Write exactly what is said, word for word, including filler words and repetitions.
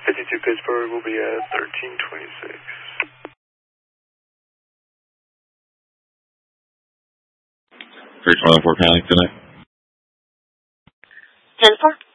fifty-two Pittsburgh will be at thirteen twenty-six. three twenty-four Panic tonight. ten four.